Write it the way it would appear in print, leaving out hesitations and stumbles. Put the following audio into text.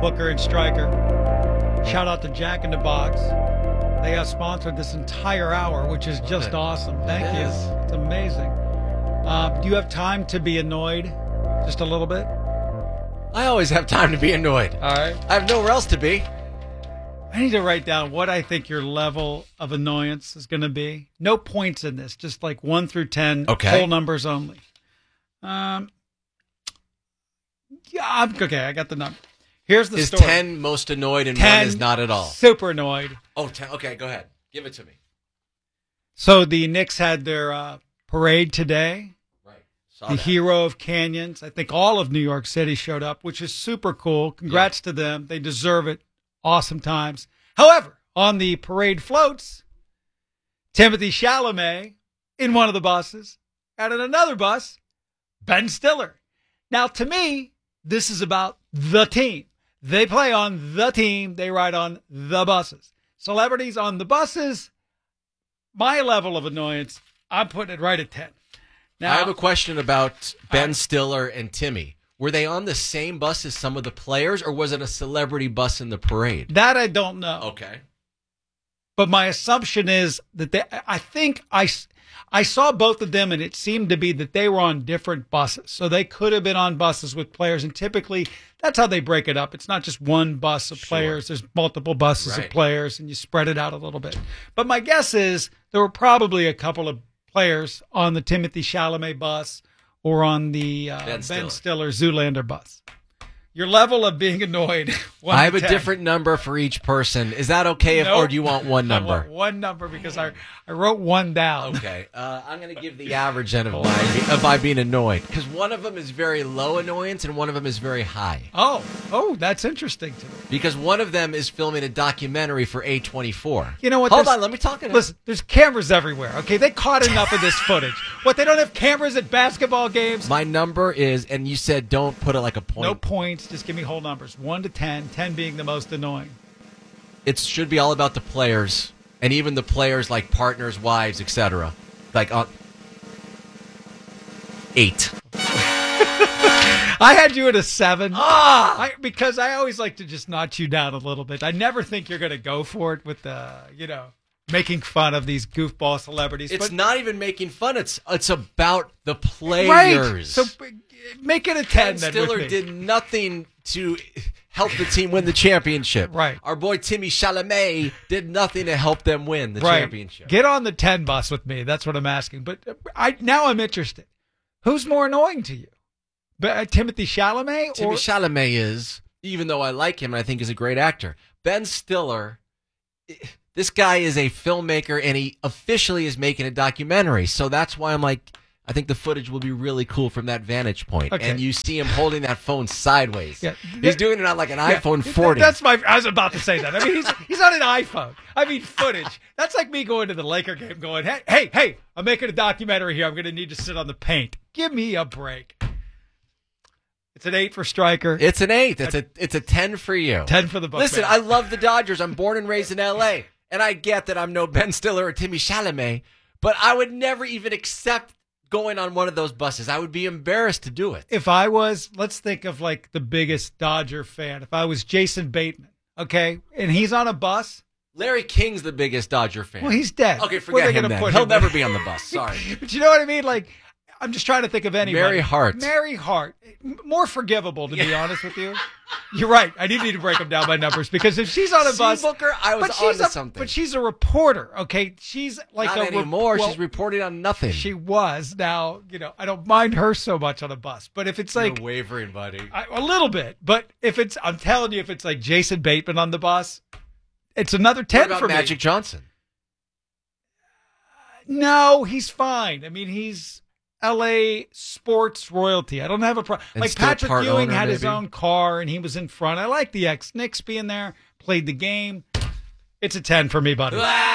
Booker and Stryker. Shout out to Jack in the Box. They have sponsored this entire hour, which is just awesome. Thank you. It's amazing. Do you have time to be annoyed? Just a little bit? I always have time to be annoyed. All right. I have nowhere else to be. I need to write down what I think your level of annoyance is going to be. No points in this, just like 1 through 10, whole numbers only. Okay, I got the number. Here's the story. Is 10 most annoyed and 1 is not at all? Super annoyed. Oh, 10. Okay, go ahead. Give it to me. So the Knicks had their parade today. Right. The hero of canyons. I think all of New York City showed up, which is super cool. Congrats to them. They deserve it. Awesome times. However, on the parade floats, Timothy Chalamet in one of the buses, and in another bus, Ben Stiller. Now, to me, this is about the team. They play on the team. They ride on the buses. Celebrities on the buses, my level of annoyance, I'm putting it right at 10. Now, I have a question about Ben Stiller and Timmy. Were they on the same bus as some of the players, or was it a celebrity bus in the parade? That I don't know. Okay. But my assumption is that I think I saw both of them, and it seemed to be that they were on different buses. So they could have been on buses with players, and typically that's how they break it up. It's not just one bus of players. There's multiple buses of players, and you spread it out a little bit. But my guess is there were probably a couple of players on the Timothy Chalamet bus or on the Ben Stiller Zoolander bus. Your level of being annoyed. I have a different number for each person. Is that okay, or do you want one number? I want one number because I wrote one down. Okay. I'm going to give the average end of my being annoyed, because one of them is very low annoyance and one of them is very high. Oh, that's interesting to me. Because one of them is filming a documentary for A24. You know what? Hold on, let me talk. Listen, there's cameras everywhere, okay? They caught enough of this footage. What, they don't have cameras at basketball games? My number is, and you said don't put it like a point. No points. Just give me whole numbers. 1 to 10, 10 being the most annoying. It should be all about the players, and even the players like partners, wives, etc. Like 8. I had you at a 7. Because I always like to just notch you down a little bit. I never think you're going to go for it with the, making fun of these goofball celebrities. It's not even making fun. It's about the players. Right. So make it a 10. Ben Stiller did nothing to help the team win the championship. Right. Our boy Timmy Chalamet did nothing to help them win the championship. Get on the 10 bus with me. That's what I'm asking. But now I'm interested. Who's more annoying to you? Timothy Chalamet? Timmy Chalamet is, even though I like him and I think he's a great actor. Ben Stiller, this guy is a filmmaker, and he officially is making a documentary. So that's why I'm like, I think the footage will be really cool from that vantage point. Okay. And you see him holding that phone sideways. Yeah. He's doing it on like an iPhone 40. I was about to say that. I mean, he's on an iPhone. I mean, footage. That's like me going to the Laker game going, hey, I'm making a documentary here. I'm going to need to sit on the paint. Give me a break. It's an 8 for Stryker. It's an 8. It's a 10 for you. 10 for the Bucks. Listen, I love the Dodgers. I'm born and raised in L.A., and I get that I'm no Ben Stiller or Timmy Chalamet, but I would never even accept going on one of those buses. I would be embarrassed to do it. If I was, let's think of like the biggest Dodger fan. If I was Jason Bateman, okay, and he's on a bus. Larry King's the biggest Dodger fan. Well, he's dead. Okay, forget him then. He'll never be on the bus. Sorry. But you know what I mean? Like, I'm just trying to think of anybody. Mary Hart. More forgivable, to be honest with you. You're right. I do need to break them down by numbers, because if she's on a bus, Booker, I was on to something. But she's a reporter, okay? She's like not anymore. She's reporting on nothing. She was. Now, I don't mind her so much on a bus. But if it's like you're wavering, buddy, a little bit. But if it's, I'm telling you, if it's like Jason Bateman on the bus, it's another 10 what about for me. Magic Johnson? No, he's fine. I mean, he's L.A. sports royalty. I don't have a problem. Like Patrick Ewing had his own car, and he was in front. I like the ex-Knicks being there, played the game. It's a 10 for me, buddy.